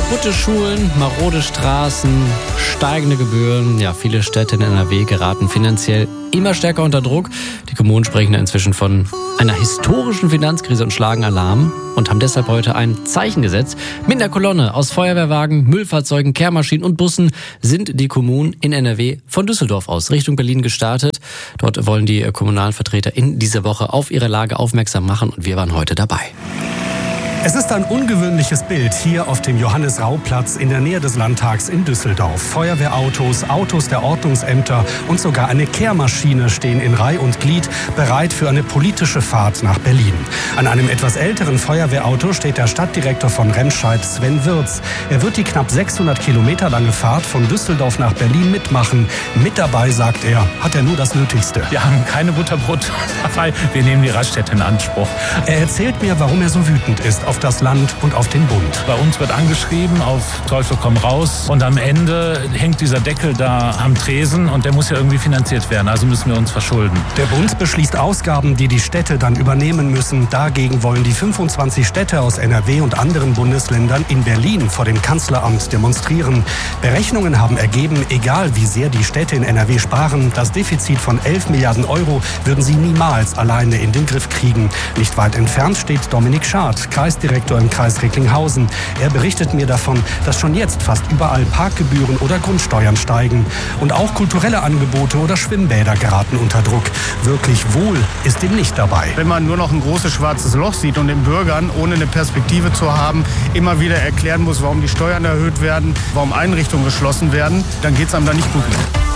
Kaputte Schulen, marode Straßen, steigende Gebühren. Ja, viele Städte in NRW geraten finanziell immer stärker unter Druck. Die Kommunen sprechen da inzwischen von einer historischen Finanzkrise und schlagen Alarm und haben deshalb heute ein Zeichen gesetzt. Mit einer Kolonne aus Feuerwehrwagen, Müllfahrzeugen, Kehrmaschinen und Bussen sind die Kommunen in NRW von Düsseldorf aus Richtung Berlin gestartet. Dort wollen die kommunalen Vertreter in dieser Woche auf ihre Lage aufmerksam machen und wir waren heute dabei. Es ist ein ungewöhnliches Bild hier auf dem Johannes-Rau-Platz in der Nähe des Landtags in Düsseldorf. Feuerwehrautos, Autos der Ordnungsämter und sogar eine Kehrmaschine stehen in Reih und Glied, bereit für eine politische Fahrt nach Berlin. An einem etwas älteren Feuerwehrauto steht der Stadtdirektor von Remscheid, Sven Wirz. Er wird die knapp 600 Kilometer lange Fahrt von Düsseldorf nach Berlin mitmachen. Mit dabei, sagt er, hat er nur das Nötigste. Wir haben keine Butterbrot dabei, wir nehmen die Raststätte in Anspruch. Er erzählt mir, warum er so wütend ist auf das Land und auf den Bund. Bei uns wird angeschrieben, auf Teufel komm raus. Und am Ende hängt dieser Deckel da am Tresen und der muss ja irgendwie finanziert werden. Also müssen wir uns verschulden. Der Bund beschließt Ausgaben, die die Städte dann übernehmen müssen. Dagegen wollen die 25 Städte aus NRW und anderen Bundesländern in Berlin vor dem Kanzleramt demonstrieren. Berechnungen haben ergeben, egal wie sehr die Städte in NRW sparen, das Defizit von 11 Milliarden Euro würden sie niemals alleine in den Griff kriegen. Nicht weit entfernt steht Dominik Schad, Kreisdirektor im Kreis Recklinghausen. Er berichtet mir davon, dass schon jetzt fast überall Parkgebühren oder Grundsteuern steigen. Und auch kulturelle Angebote oder Schwimmbäder geraten unter Druck. Wirklich wohl ist ihm nicht dabei. Wenn man nur noch ein großes schwarzes Loch sieht und den Bürgern, ohne eine Perspektive zu haben, immer wieder erklären muss, warum die Steuern erhöht werden, warum Einrichtungen geschlossen werden, dann geht es einem da nicht gut mit.